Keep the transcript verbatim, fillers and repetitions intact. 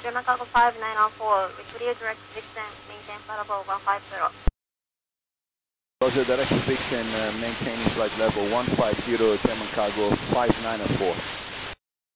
German Cargo five nine zero four, Victoria direct Vixen, maintain flight level one five zero. Roger, direct Vixen, uh, maintaining flight level one five zero, German Cargo five nine zero four.